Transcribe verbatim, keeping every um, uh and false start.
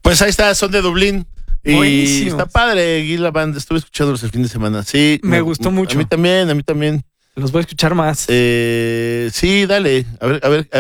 Pues ahí está, son de Dublín. Y Buenísimos. está padre, Gila Band. Estuve escuchándolos el fin de semana. Sí. Me gustó mucho. A mí también, a mí también. Los voy a escuchar más. Eh, sí, dale. A ver, a ver.